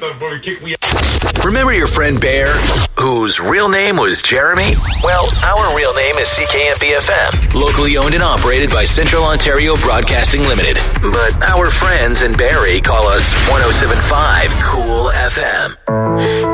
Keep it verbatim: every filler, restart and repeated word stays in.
motherfucker kicked me out. Remember your friend Bear, whose real name was Jeremy? Well, our real name is C K M B F M, locally owned and operated by Central Ontario Broadcasting Limited. But our friends in Barrie call us one oh seven point five Cool F M.